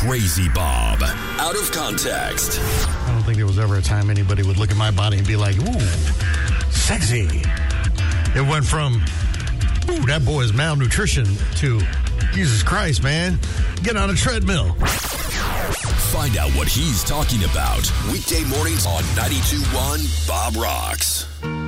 Crazy Bob. Out of context. I don't think there was ever a time anybody would look at my body and be like, ooh, sexy. It went from, ooh, that boy is malnutrition to, Jesus Christ, man, get on a treadmill. Find out what he's talking about. Weekday mornings on 92.1 Bob Rocks.